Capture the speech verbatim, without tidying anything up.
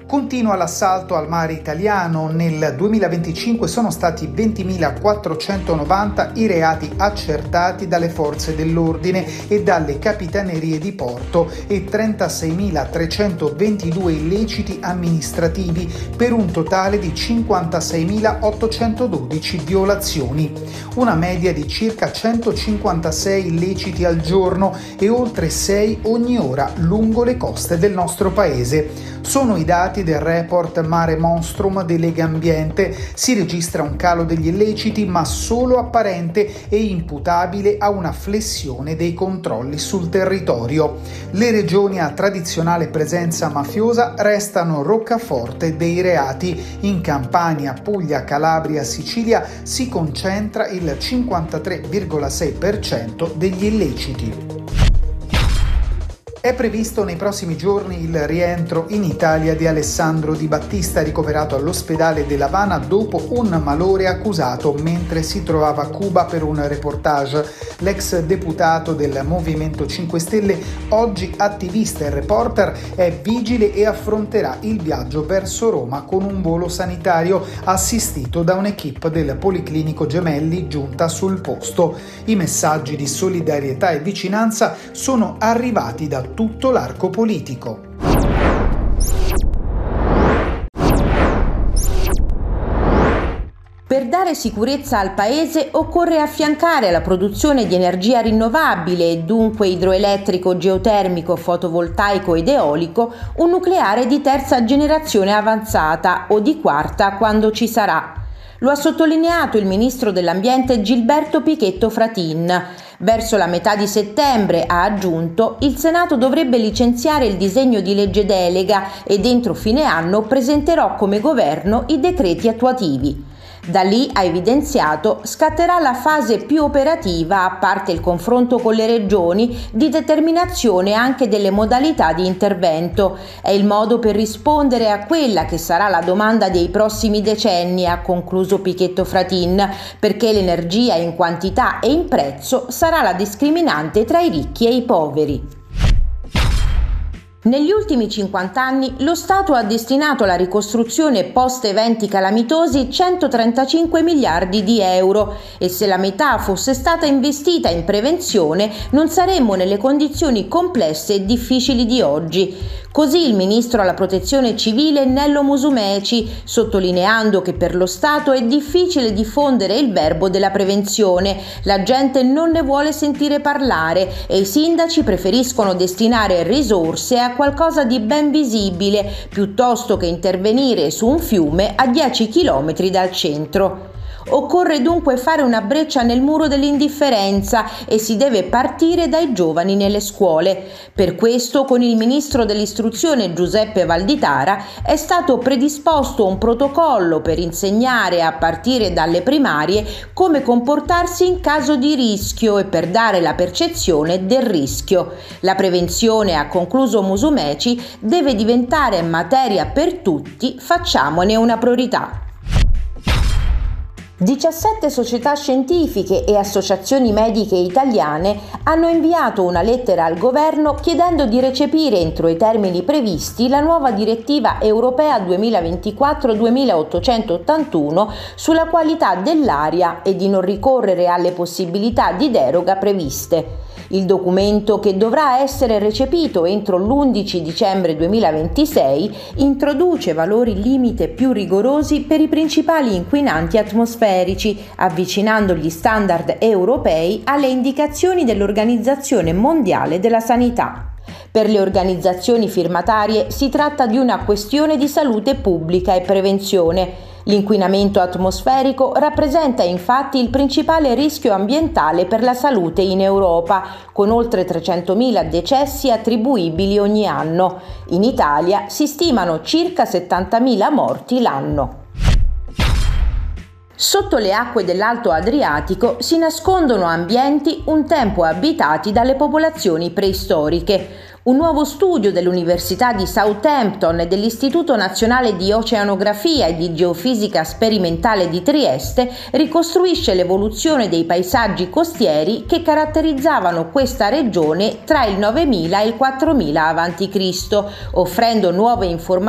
Continua l'assalto al mare italiano. Nel duemilaventicinque sono stati ventimilaquattrocentonovanta i reati accertati dalle forze dell'ordine e dalle capitanerie di porto e trentaseimilatrecentoventidue illeciti amministrativi per un totale di cinquantaseimilaottocentododici violazioni. Una media di circa centocinquantasei illeciti al giorno e oltre sei ogni ora lungo le coste del nostro paese. Sono i dati del report Mare Monstrum di Legambiente. Si registra un calo degli illeciti, ma solo apparente e imputabile a una flessione dei controlli sul territorio. Le regioni a tradizionale presenza mafiosa restano roccaforte dei reati. In Campania, Puglia, Calabria, Sicilia si concentra il cinquantatré virgola sei per cento degli illeciti. È previsto nei prossimi giorni il rientro in Italia di Alessandro Di Battista, ricoverato all'ospedale dell'Havana dopo un malore accusato mentre si trovava a Cuba per un reportage. L'ex deputato del Movimento cinque Stelle, oggi attivista e reporter, è vigile e affronterà il viaggio verso Roma con un volo sanitario assistito da un'equipe del Policlinico Gemelli giunta sul posto. I messaggi di solidarietà e vicinanza sono arrivati da tutto l'arco politico. Per dare sicurezza al Paese occorre affiancare alla produzione di energia rinnovabile, e dunque idroelettrico, geotermico, fotovoltaico ed eolico, un nucleare di terza generazione avanzata o di quarta quando ci sarà. Lo ha sottolineato il ministro dell'Ambiente Gilberto Pichetto Fratin. Verso la metà di settembre, ha aggiunto, il Senato dovrebbe licenziare il disegno di legge delega ed entro fine anno presenterò come governo i decreti attuativi. Da lì, ha evidenziato, scatterà la fase più operativa, a parte il confronto con le regioni, di determinazione anche delle modalità di intervento. È il modo per rispondere a quella che sarà la domanda dei prossimi decenni, ha concluso Pichetto Fratin, perché l'energia in quantità e in prezzo sarà la discriminante tra i ricchi e i poveri. Negli ultimi cinquanta anni lo Stato ha destinato alla ricostruzione post-eventi calamitosi centotrentacinque miliardi di euro e se la metà fosse stata investita in prevenzione non saremmo nelle condizioni complesse e difficili di oggi. Così il ministro alla protezione civile Nello Musumeci, sottolineando che per lo Stato è difficile diffondere il verbo della prevenzione, la gente non ne vuole sentire parlare e i sindaci preferiscono destinare risorse a qualcosa di ben visibile piuttosto che intervenire su un fiume a dieci chilometri dal centro. Occorre dunque fare una breccia nel muro dell'indifferenza e si deve partire dai giovani nelle scuole. Per questo, con il ministro dell'istruzione Giuseppe Valditara è stato predisposto un protocollo per insegnare a partire dalle primarie come comportarsi in caso di rischio e per dare la percezione del rischio. La prevenzione, ha concluso Musumeci, deve diventare materia per tutti, facciamone una priorità. diciassette società scientifiche e associazioni mediche italiane hanno inviato una lettera al governo chiedendo di recepire entro i termini previsti la nuova direttiva europea duemilaventiquattro duemilaottocentottantuno sulla qualità dell'aria e di non ricorrere alle possibilità di deroga previste. Il documento, che dovrà essere recepito entro l'undici dicembre duemilaventisei, introduce valori limite più rigorosi per i principali inquinanti atmosferici, avvicinando gli standard europei alle indicazioni dell'Organizzazione Mondiale della Sanità. Per le organizzazioni firmatarie si tratta di una questione di salute pubblica e prevenzione. L'inquinamento atmosferico rappresenta infatti il principale rischio ambientale per la salute in Europa, con oltre trecentomila decessi attribuibili ogni anno. In Italia si stimano circa settantamila morti l'anno. Sotto le acque dell'Alto Adriatico si nascondono ambienti un tempo abitati dalle popolazioni preistoriche. Un nuovo studio dell'Università di Southampton e dell'Istituto Nazionale di Oceanografia e di Geofisica Sperimentale di Trieste ricostruisce l'evoluzione dei paesaggi costieri che caratterizzavano questa regione tra il novemila e il quattromila avanti Cristo, offrendo nuove informazioni